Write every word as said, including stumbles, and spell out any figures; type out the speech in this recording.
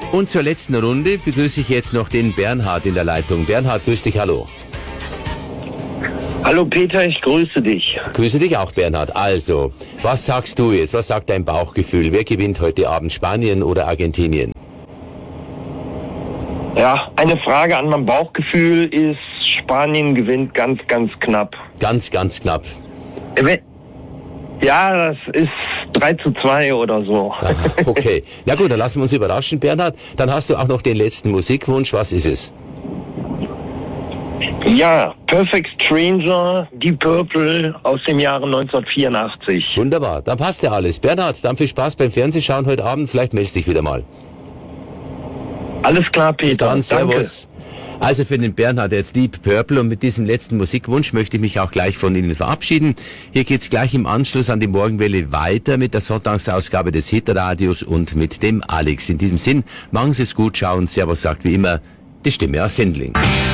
Und zur letzten Runde begrüße ich jetzt noch den Bernhard in der Leitung. Bernhard, grüß dich, hallo. Hallo Peter, ich grüße dich. Grüße dich auch, Bernhard. Also, was sagst du jetzt? Was sagt dein Bauchgefühl? Wer gewinnt heute Abend, Spanien oder Argentinien? Ja, eine Frage an mein Bauchgefühl ist, Spanien gewinnt ganz, ganz knapp. Ganz, ganz knapp. Ja, das ist drei zu zwei oder so. Aha, okay. Na gut, dann lassen wir uns überraschen, Bernhard. Dann hast du auch noch den letzten Musikwunsch. Was ist es? Ja, Perfect Stranger, Deep Purple aus dem Jahre neunzehnhundertvierundachtzig. Wunderbar, dann passt ja alles. Bernhard, dann viel Spaß beim Fernsehschauen heute Abend. Vielleicht meldest dich wieder mal. Alles klar, Peter. Dann, danke. Servus. Also für den Bernhard jetzt Deep Purple, und mit diesem letzten Musikwunsch möchte ich mich auch gleich von Ihnen verabschieden. Hier geht's gleich im Anschluss an die Morgenwelle weiter mit der Sonntagsausgabe des Hitradios und mit dem Alex. In diesem Sinn, machen Sie es gut, schauen. Servus sagt wie immer die Stimme aus Sendling.